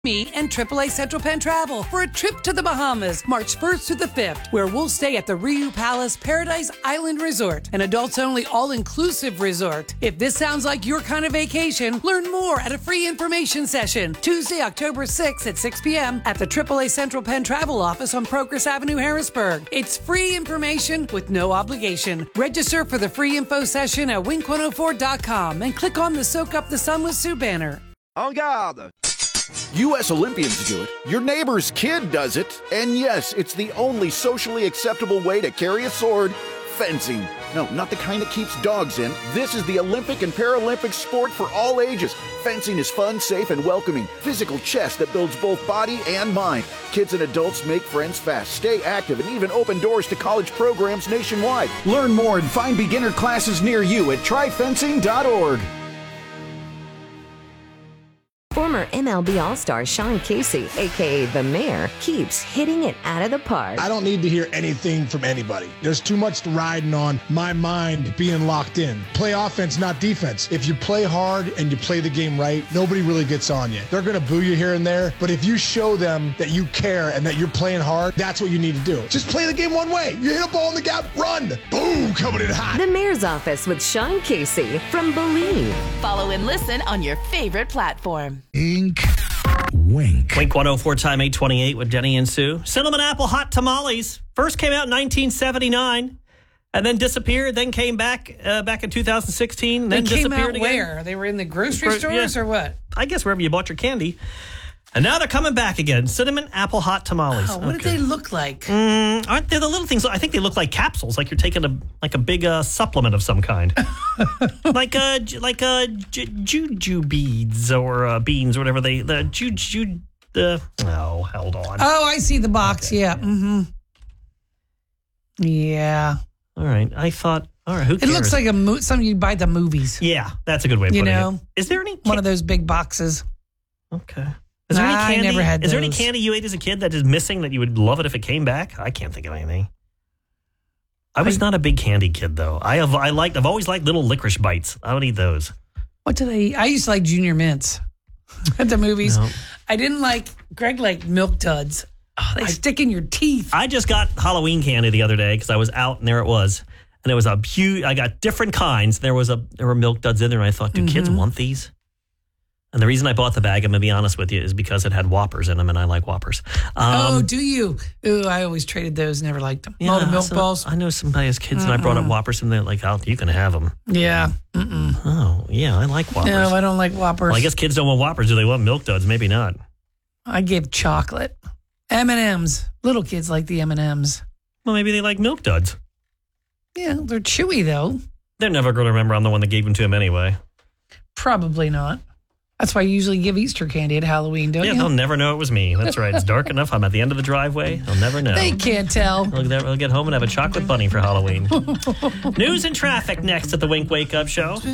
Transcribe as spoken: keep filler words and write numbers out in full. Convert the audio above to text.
Me and triple A Central Penn Travel for a trip to the Bahamas, March first through the fifth, where we'll stay at the Riu Palace Paradise Island Resort, an adults-only all-inclusive resort. If this sounds like your kind of vacation, learn more at a free information session, Tuesday, October sixth at six p.m. at the triple A Central Penn Travel office on Progress Avenue, Harrisburg. It's free information with no obligation. Register for the free info session at wink one oh four dot com and click on the Soak Up the Sun with Sue banner. En garde! U S Olympians do it, your neighbor's kid does it, and yes, it's the only socially acceptable way to carry a sword, fencing. No, not the kind that keeps dogs in. This is the Olympic and Paralympic sport for all ages. Fencing is fun, safe, and welcoming. Physical chess that builds both body and mind. Kids and adults make friends fast, stay active, and even open doors to college programs nationwide. Learn more and find beginner classes near you at try fencing dot org. Former M L B All-Star Sean Casey, a k a. The Mayor, keeps hitting it out of the park. I don't need to hear anything from anybody. There's too much riding on my mind being locked in. Play offense, not defense. If you play hard and you play the game right, nobody really gets on you. They're going to boo you here and there, but if you show them that you care and that you're playing hard, that's what you need to do. Just play the game one way. You hit a ball in the gap, run. Boom, coming in hot. The Mayor's Office with Sean Casey from Believe. Follow and listen on your favorite platform. Ink. Wink. Wink one oh four, time eight twenty-eight with Denny and Sue. Cinnamon Apple Hot Tamales. First came out in nineteen seventy-nine and then disappeared, then came back uh, back in two thousand sixteen, then they came disappeared out again. Where? They were in the grocery Gro- stores yeah. or what? I guess wherever you bought your candy. And now they're coming back again. Cinnamon Apple Hot Tamales. Oh, what okay. do they look like? Mm, aren't they the little things? I think they look like capsules, like you're taking a like a big uh, supplement of some kind. like uh, like uh, j- juju beads or uh, beans or whatever they, the juju, the, oh, hold on. Oh, I see the box. Okay, yeah. yeah. Mm-hmm. Yeah. All right. I thought, all right, who It cares? looks like a mo- something you buy at the movies. Yeah, that's a good way of You putting know? it. Is there any? One of those big boxes. Okay. Is there any I candy? never had Is there any those. candy you ate as a kid that is missing that you would love it if it came back? I can't think of anything. I was I- not a big candy kid though. I have I liked I've always liked little licorice bites. I would eat those. What did I eat? I used to like Junior Mints at the movies. No. I didn't like, Greg liked Milk Duds. Oh, they stick in your teeth. I just got Halloween candy the other day because I was out and there it was, and it was a huge. I got different kinds. There was a there were Milk Duds in there, and I thought, do Mm-hmm. kids want these? And the reason I bought the bag, I'm gonna be honest with you, is because it had Whoppers in them, and I like Whoppers. Um, oh, do you? Ooh, I always traded those. Never liked them. yeah, oh, the milk so balls. I know somebody as kids, and I brought up Whoppers, and they're like, "Oh, you can have them." Yeah. Mm-mm. Oh, yeah, I like Whoppers. No, I don't like Whoppers. Well, I guess kids don't want Whoppers. Do they want Milk Duds? Maybe not. I give chocolate. M and M's. Little kids like the M and M's. Well, maybe they like Milk Duds. Yeah, they're chewy though. They're never going to remember I'm the one that gave them to them anyway. Probably not. That's why you usually give Easter candy at Halloween, don't Yeah, you? they'll never know it was me. That's right. It's dark enough. I'm at the end of the driveway. They'll never know. They can't tell. They'll, they'll get home and have a chocolate bunny for Halloween. News and traffic next at the Wink Wake Up Show.